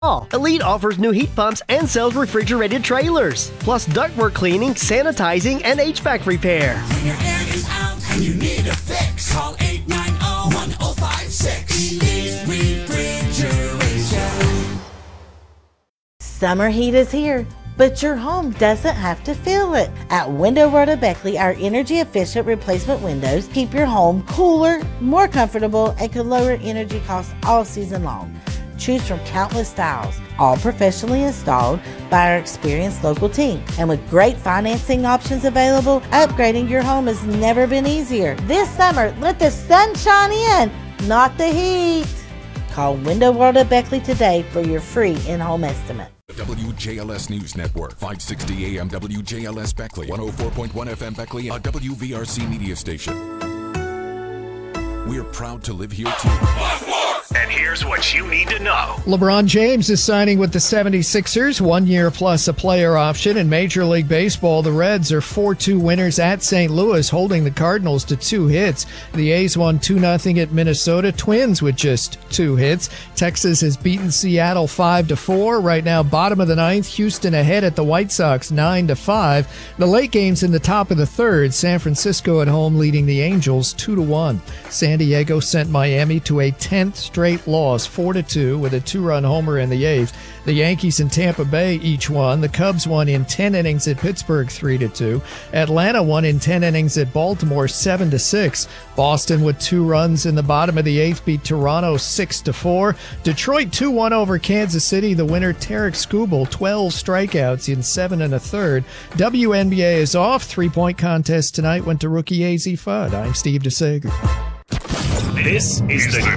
Elite offers new heat pumps and sells refrigerated trailers, plus ductwork cleaning, sanitizing, and HVAC repair. When your air is out and you need a fix, call 890-1056. Elite Refrigeration. Summer heat is here, but your home doesn't have to feel it. At Window World of Beckley, our energy-efficient replacement windows keep your home cooler, more comfortable, and can lower energy costs all season long. Choose from countless styles, all professionally installed by our experienced local team. And with great financing options available, upgrading your home has never been easier. This summer, let the sun shine in, not the heat. Call Window World of Beckley today for your free in-home estimate. WJLS News Network, 560 AM WJLS Beckley, 104.1 FM Beckley, a WVRC media station. We're proud to live here too. And here's what you need to know. LeBron James is signing with the 76ers, 1 year plus a player option. In Major League Baseball, the Reds are 4-2 winners at St. Louis, holding the Cardinals to 2 hits. The A's won 2-0 at Minnesota Twins with just 2 hits. Texas has beaten Seattle 5-4. Right now, bottom of the ninth, Houston ahead at the White Sox 9-5. The late games in the top of the third, San Francisco at home leading the Angels 2-1. San Diego sent Miami to a 10th straight loss, 4-2, with a 2-run homer in the 8th. The Yankees and Tampa Bay each won. The Cubs won in 10 innings at Pittsburgh 3-2. Atlanta won in 10 innings at Baltimore 7-6. Boston with 2 runs in the bottom of the 8th beat Toronto 6-4. Detroit 2-1 over Kansas City. The winner Tarek Skubal 12 strikeouts in 7 1/3. WNBA is off. 3-point contest tonight went to rookie AZ Fudd. I'm Steve DeSager. This is the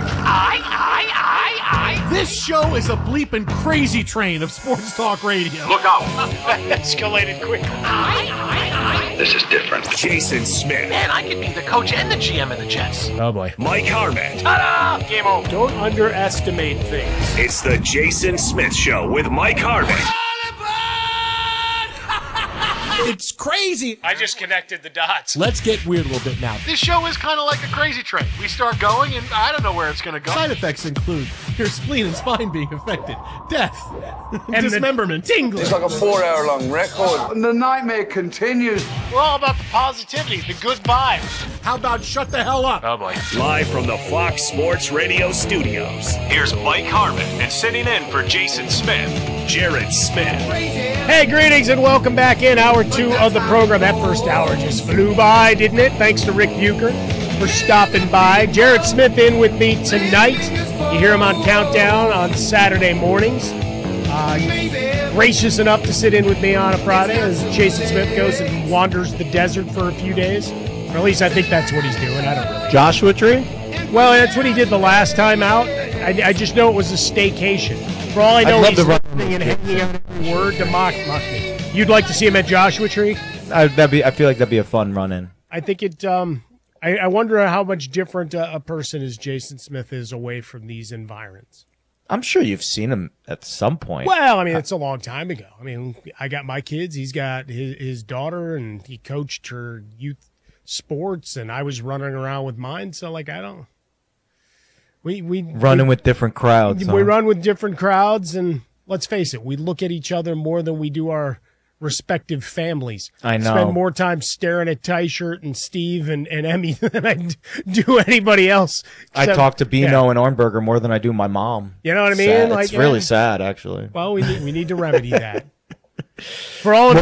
This show is a bleeping crazy train of sports talk radio. Look out. Escalated quickly. This is different. Jason Smith. Man, I could be the coach and the GM of the Jets. Oh boy. Mike Harmon. Ta-da! Game over. Don't underestimate things. It's the Jason Smith Show with Mike Harmon. It's crazy. I just connected the dots. Let's get weird a little bit now. This show is kind of like a crazy train. We start going, and I don't know where it's going to go. Side effects include your spleen and spine being affected, death, dismemberment, tingling. It's like a 4-hour-long record. And the nightmare continues. We're all about the positivity, the good vibes. How about shut the hell up? Oh, boy. Live from the Fox Sports Radio studios, here's Mike Harmon, and sitting in for Jason Smith, Jared Smith. Hey, greetings and welcome back in hour 2 of the program. That first hour just flew by, didn't it? Thanks to Rick Bucher for stopping by. Jared Smith in with me tonight. You hear him on Countdown on Saturday mornings. Gracious enough to sit in with me on a Friday as Jason Smith goes and wanders the desert for a few days. Or at least I think that's what he's doing. I don't really. Joshua Tree? Well, that's what he did the last time out. I just know it was a staycation. For all I know, he's listening and hanging out every word to mock me. You'd like to see him at Joshua Tree? I feel like that'd be a fun run-in. I think it. I wonder how much different a person as Jason Smith is away from these environs. I'm sure you've seen him at some point. Well, I mean, it's a long time ago. I mean, I got my kids. He's got his daughter, and he coached her youth sports, and I was running around with mine. So, like, I don't. We running with different crowds. We run with different crowds, and let's face it, we look at each other more than we do our respective families. I know. Spend more time staring at Ty-Shirt and Steve and Emmy than I do anybody else. I talk to Bino and Ornberger more than I do my mom. You know what I mean? Sad. Like, it's really sad, actually. Well, we need to remedy that. For all.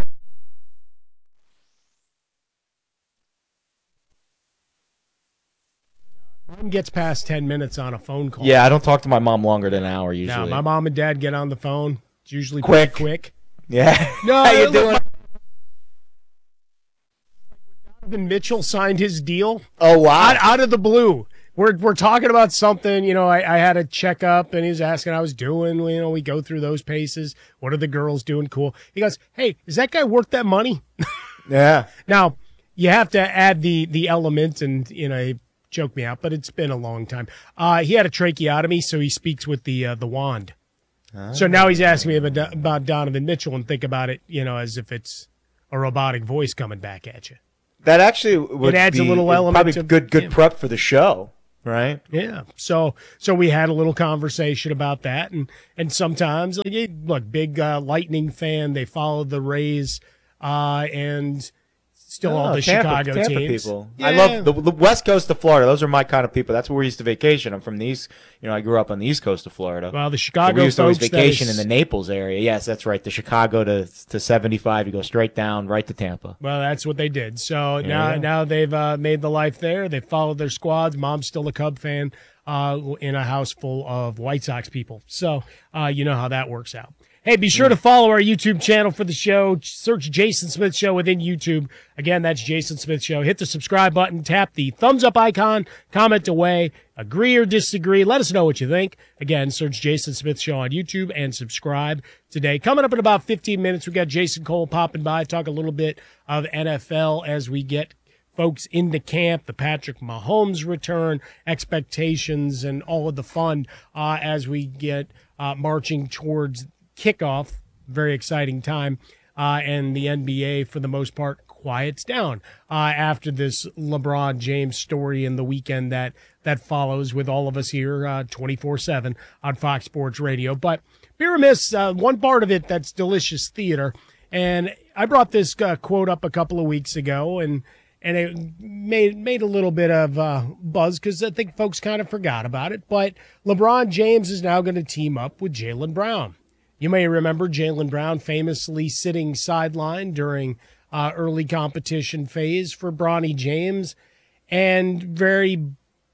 Gets past 10 minutes on a phone call. Yeah, I don't talk to my mom longer than an hour usually. No, my mom and dad get on the phone. It's usually pretty quick. Yeah. No, how you doing? Donovan Mitchell signed his deal. Oh wow! Out of the blue. We're talking about something. You know, I had a checkup, and he was asking how I was doing. You know, we go through those paces. What are the girls doing? Cool. He goes, "Hey, is that guy worth that money?" Yeah. Now you have to add the element, and you know. He choked me out, but it's been a long time. He had a tracheotomy, so he speaks with the wand. So now he's asking me about Donovan Mitchell, and think about it, you know, as if it's a robotic voice coming back at you. That actually would it adds be a little element probably good prep for the show. right? Yeah. So we had a little conversation about that, and sometimes, look, big Lightning fan. They followed the Rays, and still all the Chicago Tampa teams. People. Yeah. I love the West Coast of Florida. Those are my kind of people. That's where we used to vacation. I'm from the East. I grew up on the East Coast of Florida. Well, the Chicago we used to always folks, vacation in the Naples area. Yes, that's right. The Chicago to 75, you go straight down right to Tampa. Well, that's what they did. So now they've made the life there. They followed their squads. Mom's still a Cub fan in a house full of White Sox people. So you know how that works out. Hey, be sure to follow our YouTube channel for the show. Search Jason Smith Show within YouTube. Again, that's Jason Smith Show. Hit the subscribe button, tap the thumbs up icon, comment away, agree or disagree. Let us know what you think. Again, search Jason Smith Show on YouTube and subscribe today. Coming up in about 15 minutes, we got Jason Cole popping by, talk a little bit of NFL as we get folks into camp, the Patrick Mahomes return, expectations, and all of the fun as we get marching towards kickoff. Very exciting time, and the NBA for the most part quiets down after this LeBron James story in the weekend that follows with all of us here 24/7 on Fox Sports Radio. But be remiss, one part of it that's delicious theater, and I brought this quote up a couple of weeks ago, and it made a little bit of buzz because I think folks kind of forgot about it. But LeBron James is now going to team up with Jaylen Brown. You may remember Jaylen Brown famously sitting sideline during early competition phase for Bronny James and very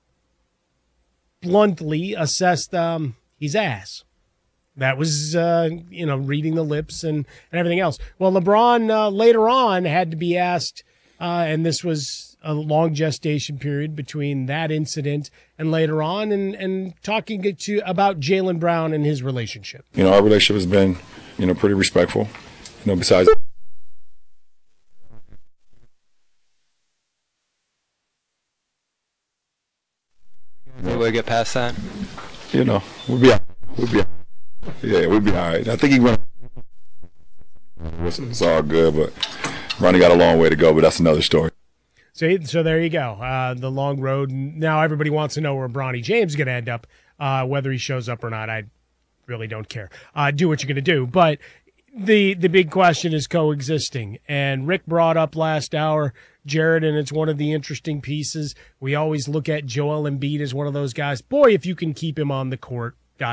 bluntly assessed his ass. That was, reading the lips and everything else. Well, LeBron later on had to be asked, and this was a long gestation period between that incident and later on, and talking about Jaylen Brown and his relationship. Our relationship has been, pretty respectful. Besides. We'll get past that. We'll be all right. I think he went. It's all good, but Ronnie got a long way to go, but that's another story. So there you go. The long road. Now everybody wants to know where Bronny James is going to end up, whether he shows up or not. I really don't care. Do what you're going to do. But the big question is coexisting. And Rick brought up last hour, Jared, and it's one of the interesting pieces. We always look at Joel Embiid as one of those guys. Boy, if you can keep him on the court, ...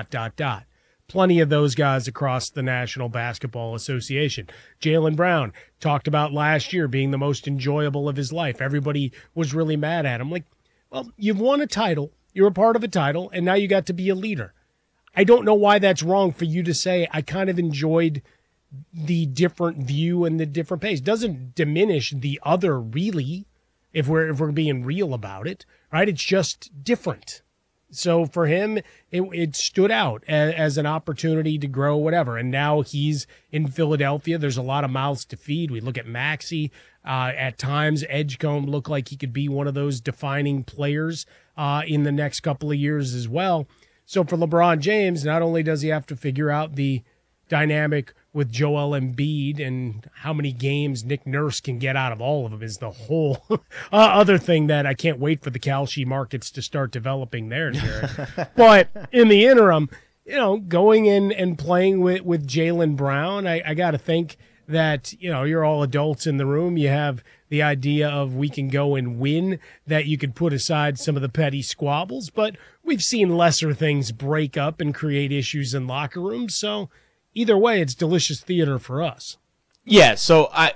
Plenty of those guys across the National Basketball Association. Jaylen Brown talked about last year being the most enjoyable of his life. Everybody was really mad at him. Like, well, you've won a title. You're a part of a title, and now you got to be a leader. I don't know why that's wrong for you to say, I kind of enjoyed the different view and the different pace. Doesn't diminish the other, really, if we're being real about it, right? It's just different. So for him, it stood out as an opportunity to grow, whatever. And now he's in Philadelphia. There's a lot of mouths to feed. We look at Maxey. At times, Edgecombe looked like he could be one of those defining players in the next couple of years as well. So for LeBron James, not only does he have to figure out the dynamic with Joel Embiid and how many games Nick Nurse can get out of all of them is the whole other thing that I can't wait for the Kalshi markets to start developing there, Jared. But in the interim, going in and playing with Jaylen Brown, I got to think that, you're all adults in the room. You have the idea of we can go and win, that you could put aside some of the petty squabbles, but we've seen lesser things break up and create issues in locker rooms. So either way, it's delicious theater for us. Yeah, so I'm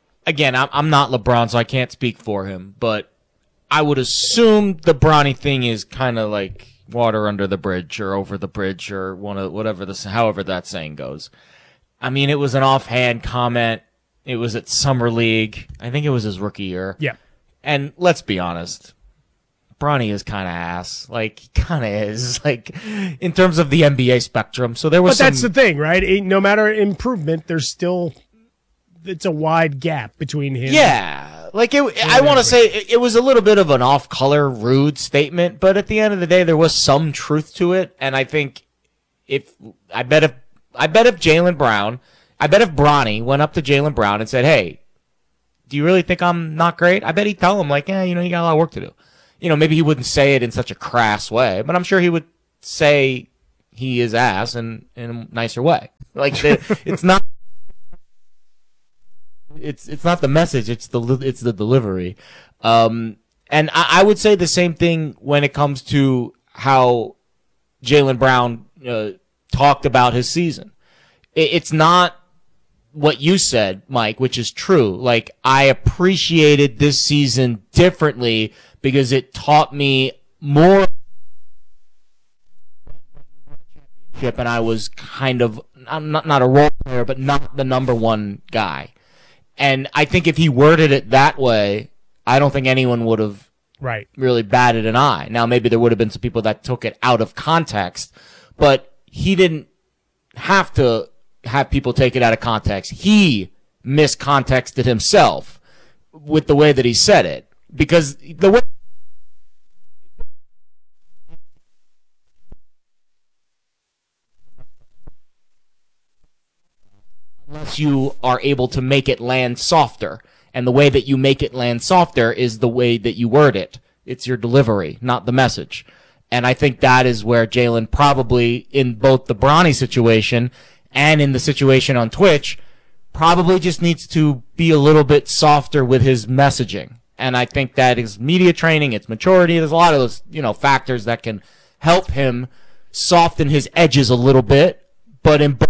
not LeBron, so I can't speak for him, but I would assume the Bronny thing is kind of like water under the bridge or over the bridge or however that saying goes. I mean, it was an offhand comment. It was at Summer League. I think it was his rookie year. Yeah. And let's be honest, Bronny is kind of ass. Like, he kind of is, like, in terms of the NBA spectrum. So there was But that's the thing, right? No matter improvement, there's still, it's a wide gap between him. Yeah. Like, I want to say it was a little bit of an off-color, rude statement, but at the end of the day, there was some truth to it. And I think if Bronny went up to Jaylen Brown and said, hey, do you really think I'm not great? I bet he'd tell him, like, you got a lot of work to do. maybe he wouldn't say it in such a crass way, but I'm sure he would say he is ass in a nicer way. Like it's not. It's not the message. It's the delivery. And I would say the same thing when it comes to how Jaylen Brown talked about his season. It's not what you said, Mike, which is true. Like, I appreciated this season differently because it taught me more. And I was kind of, I'm not a role player, but not the number one guy. And I think if he worded it that way, I don't think anyone would have really batted an eye. Now, maybe there would have been some people that took it out of context, but he didn't have to have people take it out of context. He miscontexted himself with the way that he said it. Because the way unless you are able to make it land softer. And the way that you make it land softer is the way that you word it. It's your delivery, not the message. And I think that is where Jaylen probably, in both the Bronny situation and in the situation on Twitch, probably just needs to be a little bit softer with his messaging. And I think that is media training, it's maturity. There's a lot of those, factors that can help him soften his edges a little bit. But in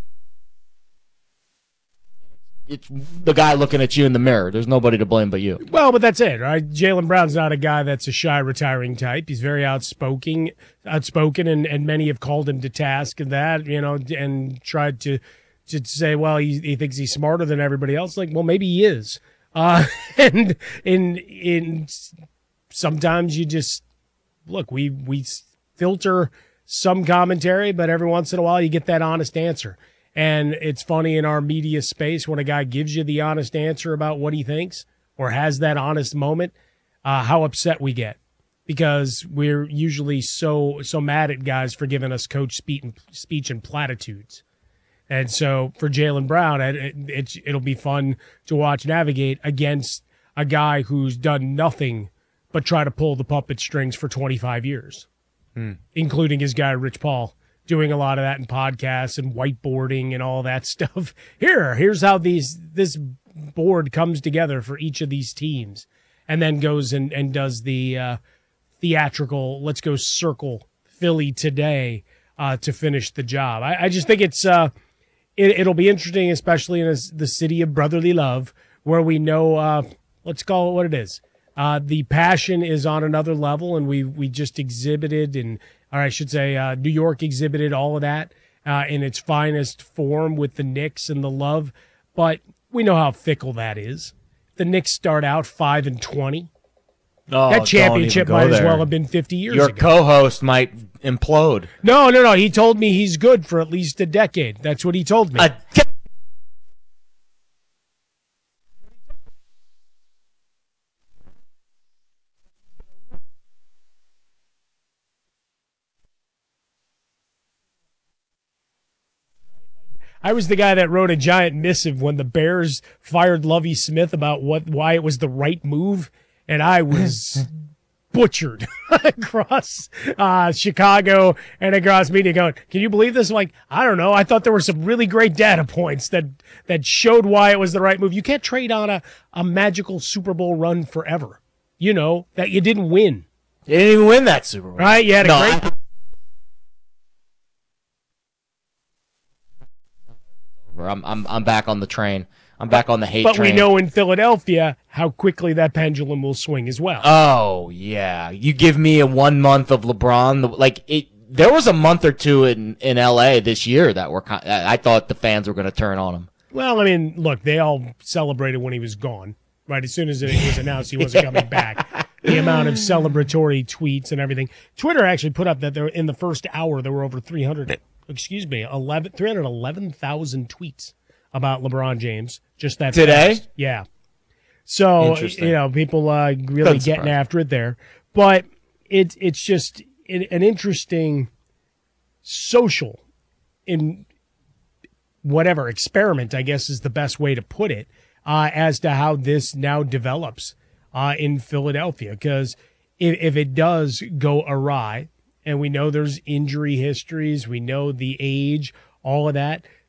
it's the guy looking at you in the mirror. There's nobody to blame but you. Well, but that's it, right? Jaylen Brown's not a guy that's a shy, retiring type. He's very outspoken, and many have called him to task and that, and tried to say, well, he thinks he's smarter than everybody else. Like, well, maybe he is. And in sometimes you just look. We filter some commentary, but every once in a while you get that honest answer. And it's funny in our media space when a guy gives you the honest answer about what he thinks or has that honest moment, how upset we get because we're usually so mad at guys for giving us coach speech and platitudes. And so for Jaylen Brown, it'll be fun to watch navigate against a guy who's done nothing but try to pull the puppet strings for 25 years, including his guy Rich Paul. Doing a lot of that in podcasts and whiteboarding and all that stuff. Here's how this board comes together for each of these teams, and then goes and does the theatrical let's go circle Philly today to finish the job. I just think it'll be interesting, especially in the city of brotherly love, where we know let's call it what it is. The passion is on another level, and we just exhibited or I should say New York exhibited all of that in its finest form with the Knicks and the love. But we know how fickle that is. The Knicks start out 5-20. Oh, that championship might as well have been 50 years ago. Your co-host might implode. No. He told me he's good for at least a decade. That's what he told me. I was the guy that wrote a giant missive when the Bears fired Lovie Smith about why it was the right move, and I was butchered across Chicago and across media going, can you believe this? I'm like, I don't know. I thought there were some really great data points that showed why it was the right move. You can't trade on a magical Super Bowl run forever, that you didn't win. You didn't even win that Super Bowl. Right? You had a great... I'm back on the train. I'm back on the hate train. But we know in Philadelphia how quickly that pendulum will swing as well. Oh, yeah. You give me a 1 month of LeBron. There was a month or two in L.A. this year that I thought the fans were going to turn on him. Well, I mean, look, they all celebrated when he was gone, right? As soon as it was announced he wasn't coming back. The amount of celebratory tweets and everything. Twitter actually put up that in the first hour there were over 311,000 tweets about LeBron James. Just that today? Fast. Yeah. So, people really getting after it there. But it's just an interesting social in whatever experiment, I guess is the best way to put it, as to how this now develops in Philadelphia. Because if it does go awry, and we know there's injury histories, we know the age, all of that,